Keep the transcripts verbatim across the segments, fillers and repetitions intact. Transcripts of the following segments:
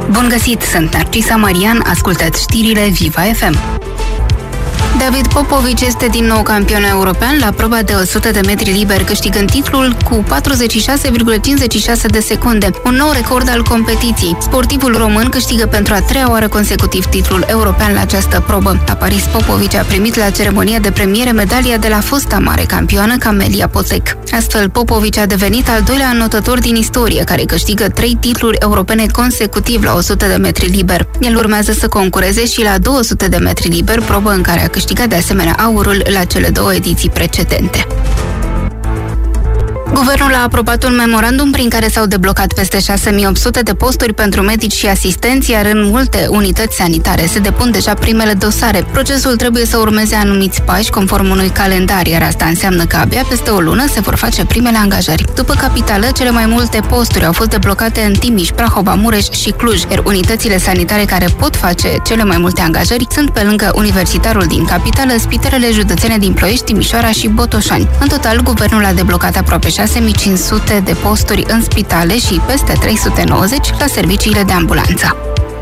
Bun găsit, sunt Narcisa Marian, ascultați știrile Viva F M. David Popovici este din nou campion european la proba de o sută de metri liber, câștigând titlul cu patruzeci și șase virgulă cincizeci și șase de secunde, un nou record al competiției. Sportivul român câștigă pentru a treia oară consecutiv titlul european la această probă. La Paris, Popovici a primit la ceremonia de premiere medalia de la fosta mare campioană Camelia Poțec. Astfel, Popovici a devenit al doilea înotător din istorie care câștigă trei titluri europene consecutiv la o sută de metri liber. El urmează să concureze și la două sute de metri liber, probă în care a câștigat de asemenea aurul la cele două ediții precedente. Guvernul a aprobat un memorandum prin care s-au deblocat peste șase mii opt sute de posturi pentru medici și asistenți, iar în multe unități sanitare se depun deja primele dosare. Procesul trebuie să urmeze anumiți pași conform unui calendar, iar asta înseamnă că abia peste o lună se vor face primele angajări. După capitală, cele mai multe posturi au fost deblocate în Timiș, Prahova, Mureș și Cluj, iar unitățile sanitare care pot face cele mai multe angajări sunt pe lângă Universitarul din capitală, spitalele județene din Ploiești, Timișoara și Botoșani. În total, guvernul a deblocat aproape șase mii cinci sute de posturi în spitale și peste trei sute nouăzeci la serviciile de ambulanță.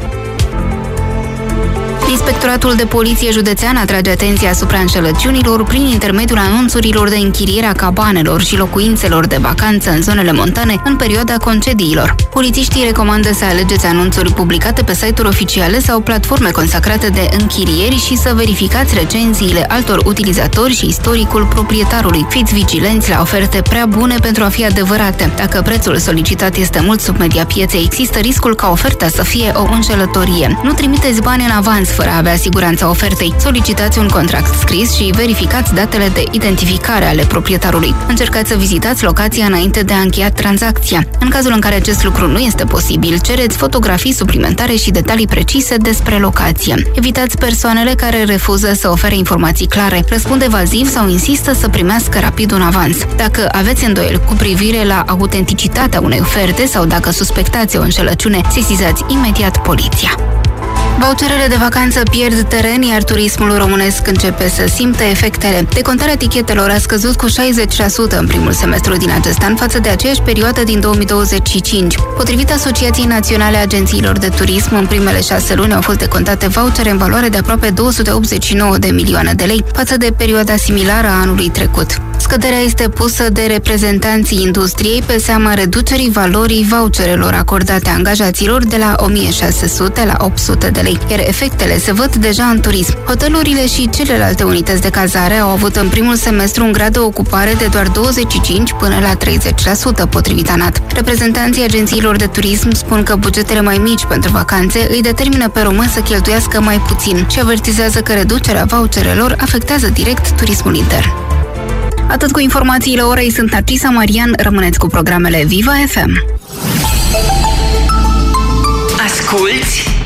Inspectoratul de Poliție Județean atrage atenția asupra înșelăciunilor prin intermediul anunțurilor de închiriere a cabanelor și locuințelor de vacanță în zonele montane în perioada concediilor. Polițiștii recomandă să alegeți anunțuri publicate pe site-uri oficiale sau platforme consacrate de închirieri și să verificați recenziile altor utilizatori și istoricul proprietarului. Fiți vigilenți la oferte prea bune pentru a fi adevărate. Dacă prețul solicitat este mult sub media pieței, există riscul ca oferta să fie o înșelătorie. Nu trimiteți bani în avans fără a avea siguranța ofertei. Solicitați un contract scris și verificați datele de identificare ale proprietarului. Încercați să vizitați locația înainte de a încheia tranzacția. În cazul în care acest lucru nu este posibil, cereți fotografii suplimentare și detalii precise despre locație. Evitați persoanele care refuză să ofere informații clare, răspund evaziv sau insistă să primească rapid un avans. Dacă aveți îndoieli cu privire la autenticitatea unei oferte sau dacă suspectați o înșelăciune, sesizați imediat poliția. Voucherele de vacanță pierd teren, iar turismul românesc începe să simtă efectele. Decontarea tichetelor a scăzut cu șaizeci la sută în primul semestru din acest an față de aceeași perioadă din două mii douăzeci și cinci. Potrivit Asociației Naționale a Agențiilor de Turism, în primele șase luni au fost decontate vouchere în valoare de aproape două sute optzeci și nouă de milioane de lei față de perioada similară a anului trecut. Scăderea este pusă de reprezentanții industriei pe seama reducerii valorii voucherelor acordate angajaților de la o mie șase sute la opt sute de lei, iar efectele se văd deja în turism. Hotelurile și celelalte unități de cazare au avut în primul semestru un grad de ocupare de doar douăzeci și cinci până la treizeci la sută, potrivit ANAT. Reprezentanții agențiilor de turism spun că bugetele mai mici pentru vacanțe îi determină pe români să cheltuiască mai puțin și avertizează că reducerea voucherelor afectează direct turismul intern. Atât cu informațiile orei, sunt Narcisa Marian, rămâneți cu programele Viva F M. Asculți